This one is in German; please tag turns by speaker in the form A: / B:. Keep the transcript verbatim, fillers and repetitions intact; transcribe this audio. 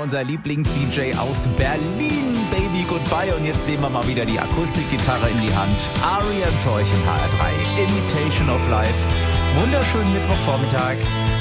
A: unser Lieblings-D J aus Berlin. Baby Goodbye. Und jetzt nehmen wir mal wieder die Akustikgitarre in die Hand. R E M für euch in H R drei. Imitation of Life. Wunderschönen Mittwochvormittag.